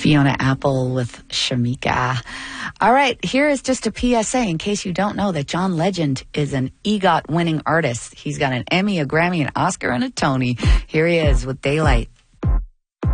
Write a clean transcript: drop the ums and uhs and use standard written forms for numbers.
Fiona Apple with Shamika. All right, here is just a PSA in case you don't know that John Legend is an EGOT winning artist. He's got an Emmy, a Grammy, an Oscar, and a Tony. Here he is with Daylight.